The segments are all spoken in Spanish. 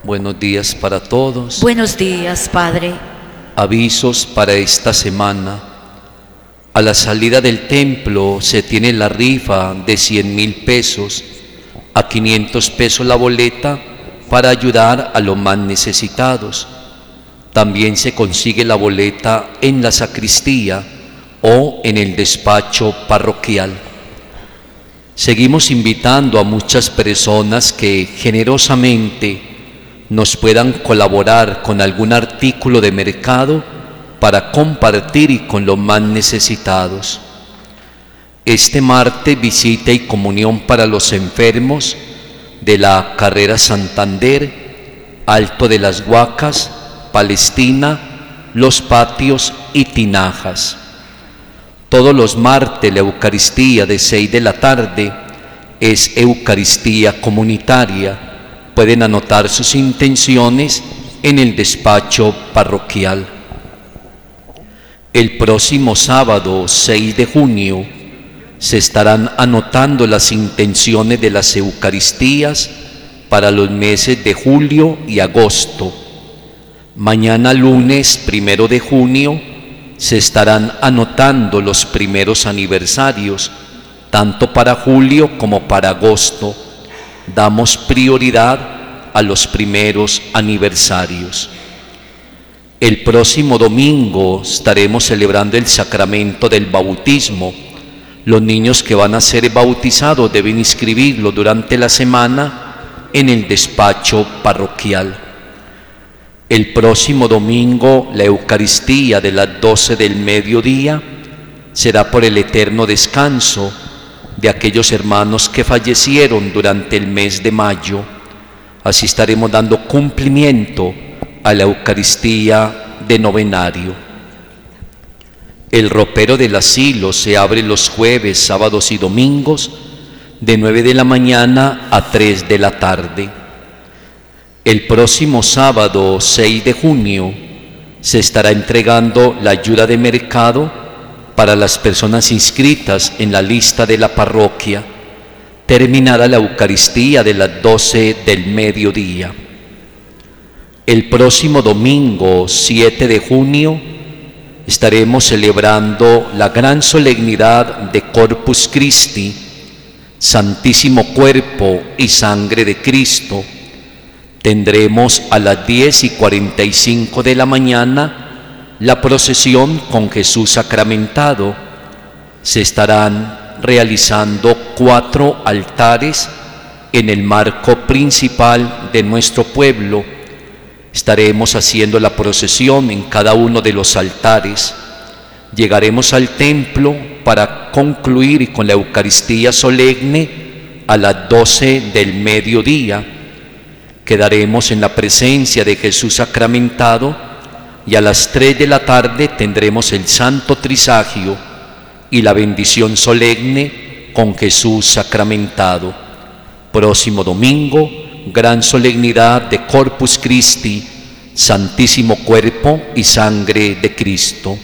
Buenos días para todos. Buenos días, Padre. Avisos para esta semana. A la salida del templo se tiene la rifa de 100.000 pesos, a 500 pesos la boleta para ayudar a los más necesitados. También se consigue la boleta en la sacristía o en el despacho parroquial. Seguimos invitando a muchas personas que generosamente nos puedan colaborar con algún artículo de mercado para compartir con los más necesitados. Este martes visita y comunión para los enfermos de la Carrera Santander, Alto de las Huacas, Palestina, Los Patios y Tinajas. Todos los martes la Eucaristía de 6 de la tarde es Eucaristía comunitaria. Pueden anotar sus intenciones en el despacho parroquial. El próximo sábado 6 de junio se estarán anotando las intenciones de las Eucaristías para los meses de julio y agosto. Mañana lunes 1 de junio se estarán anotando los primeros aniversarios, tanto para julio como para agosto. Damos prioridad a los primeros aniversarios. El próximo domingo estaremos celebrando el sacramento del bautismo. Los niños que van a ser bautizados deben inscribirlo durante la semana en el despacho parroquial. El próximo domingo la Eucaristía de las 12 del mediodía será por el eterno descanso de aquellos hermanos que fallecieron durante el mes de mayo. Así estaremos dando cumplimiento a la Eucaristía de novenario. El ropero del asilo se abre los jueves, sábados y domingos de 9 de la mañana a 3 de la tarde. El próximo sábado 6 de junio se estará entregando la ayuda de mercado para las personas inscritas en la lista de la parroquia. Terminará la Eucaristía de las 12 del mediodía. El próximo domingo 7 de junio estaremos celebrando la gran solemnidad de Corpus Christi, Santísimo Cuerpo y Sangre de Cristo. Tendremos a las 10:45 de la mañana la procesión con Jesús sacramentado. Se estarán realizando 4 altares en el marco principal de nuestro pueblo. Estaremos haciendo la procesión en cada uno de los altares. Llegaremos al templo para concluir con la Eucaristía solemne a las 12 del mediodía. Quedaremos en la presencia de Jesús sacramentado y a las 3 de la tarde tendremos el Santo Trisagio y la bendición solemne con Jesús sacramentado. Próximo domingo, gran solemnidad de Corpus Christi, Santísimo Cuerpo y Sangre de Cristo.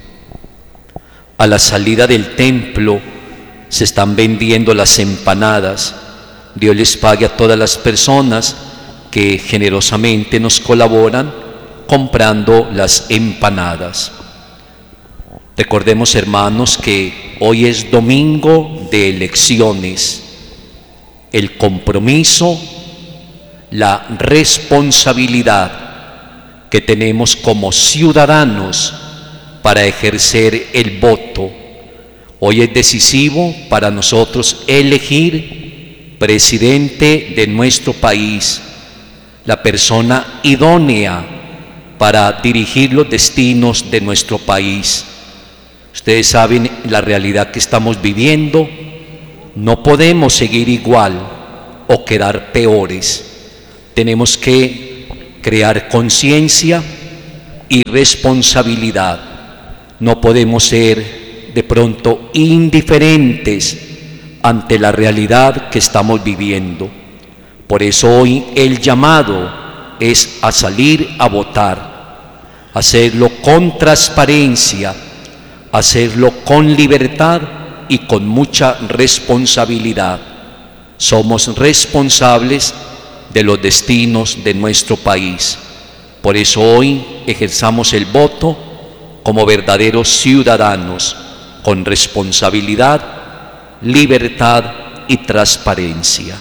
A la salida del templo se están vendiendo las empanadas. Dios les pague a todas las personas que generosamente nos colaboran comprando las empanadas. Recordemos, hermanos, que hoy es domingo de elecciones. El compromiso, la responsabilidad que tenemos como ciudadanos para ejercer el voto. Hoy es decisivo para nosotros elegir presidente de nuestro país, la persona idónea para dirigir los destinos de nuestro país. Ustedes saben la realidad que estamos viviendo. No podemos seguir igual o quedar peores. Tenemos que crear conciencia y responsabilidad. No podemos ser de pronto indiferentes ante la realidad que estamos viviendo. Por eso hoy el llamado es a salir a votar. Hacerlo con transparencia, hacerlo con libertad y con mucha responsabilidad. Somos responsables de los destinos de nuestro país. Por eso hoy ejerzamos el voto como verdaderos ciudadanos, con responsabilidad, libertad y transparencia.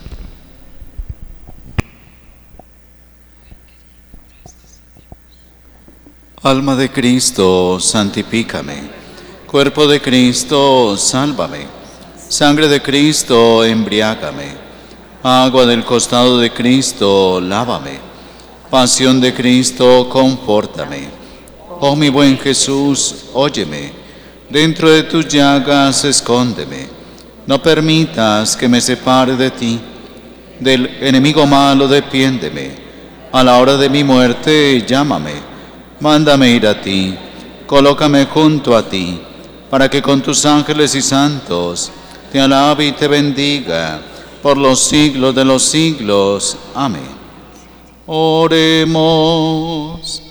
Alma de Cristo, santifícame. Cuerpo de Cristo, sálvame. Sangre de Cristo, embriágame. Agua del costado de Cristo, lávame. Pasión de Cristo, confórtame. Oh mi buen Jesús, óyeme. Dentro de tus llagas, escóndeme. No permitas que me separe de ti. Del enemigo malo, defiéndeme. A la hora de mi muerte, llámame. Mándame ir a ti, colócame junto a ti, para que con tus ángeles y santos te alabe y te bendiga por los siglos de los siglos. Amén. Oremos.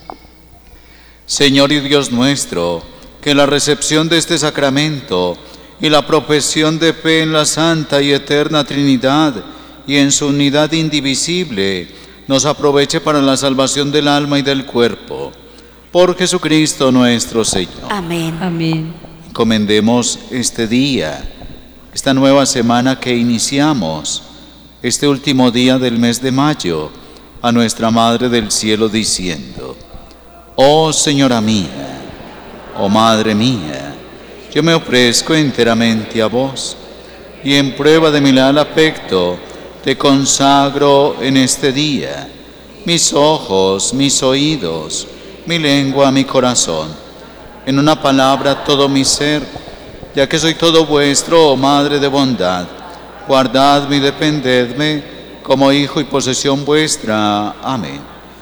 Señor y Dios nuestro, que la recepción de este sacramento y la profesión de fe en la Santa y Eterna Trinidad y en su unidad indivisible nos aproveche para la salvación del alma y del cuerpo. Por Jesucristo nuestro Señor. Amén. Amén. Encomendemos este día, esta nueva semana que iniciamos, este último día del mes de mayo, a nuestra Madre del Cielo diciendo: Oh Señora mía, oh Madre mía, yo me ofrezco enteramente a vos, y en prueba de mi leal afecto, te consagro en este día mis ojos, mis oídos, mi lengua, mi corazón, en una palabra todo mi ser, ya que soy todo vuestro, oh Madre de bondad. Guardadme y defendedme como hijo y posesión vuestra. Amén.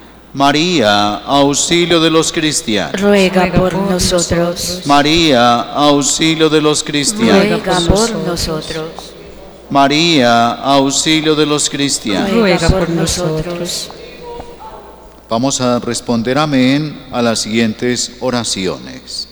María, auxilio de los cristianos. Ruega por nosotros. María, auxilio de los cristianos. Ruega por nosotros. María, auxilio de los cristianos. Ruega por nosotros. Vamos a responder amén a las siguientes oraciones.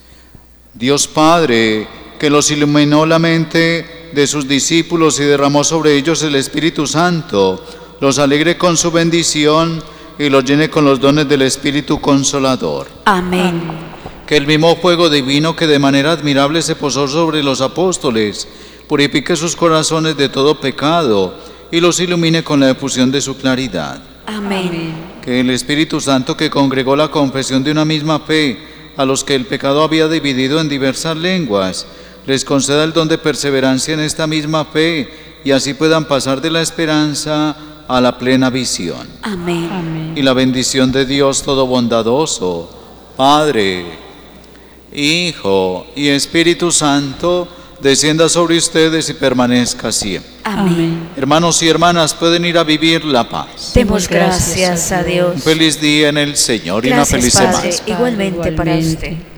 Dios Padre, que los iluminó la mente de sus discípulos y derramó sobre ellos el Espíritu Santo, los alegre con su bendición y los llene con los dones del Espíritu Consolador. Amén. Que el mismo fuego divino que de manera admirable se posó sobre los apóstoles purifique sus corazones de todo pecado y los ilumine con la efusión de su claridad. Amén. Que el Espíritu Santo, que congregó la confesión de una misma fe a los que el pecado había dividido en diversas lenguas, les conceda el don de perseverancia en esta misma fe y así puedan pasar de la esperanza a la plena visión. Amén. Amén. Y la bendición de Dios todo bondadoso, Padre, Hijo y Espíritu Santo, descienda sobre ustedes y permanezca siempre. Amén. Hermanos y hermanas, pueden ir a vivir la paz. Demos gracias a Dios. Un feliz día en el Señor y Gracias, una feliz Padre. semana. Igualmente para usted.